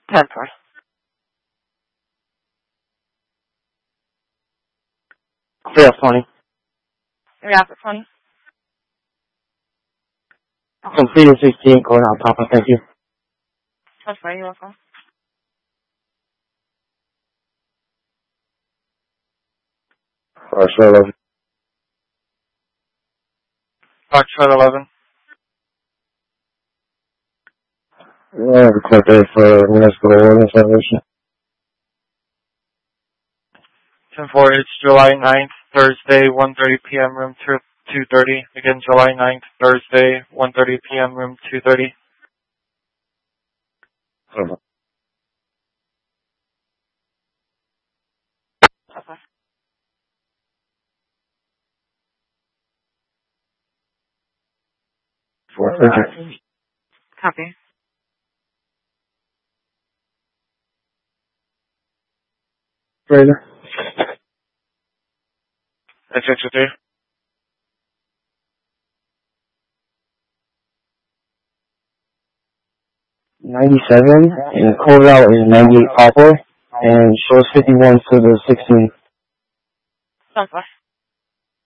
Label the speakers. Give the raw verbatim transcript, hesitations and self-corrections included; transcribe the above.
Speaker 1: ten four. three F twenty.
Speaker 2: three Alpha twenty.
Speaker 1: Completed sixteen, going out Papa, thank you.
Speaker 2: That's fine, you're welcome.
Speaker 1: Foxtrot eleven.
Speaker 3: Foxtrot eleven.
Speaker 1: Yeah, record there for municipal ordinance violation.
Speaker 3: ten four, it's July ninth, Thursday, one thirty p.m., room two thirty. Again, July ninth, Thursday, one thirty p.m., room two thirty.
Speaker 1: Okay.
Speaker 2: Okay.
Speaker 1: Four, thank you.
Speaker 2: Copy.
Speaker 1: Operator.
Speaker 3: That's six two.
Speaker 1: ninety-seven, and code out is ninety-eight Poplar, and shows fifty-one to the sixteen.
Speaker 2: That's fine.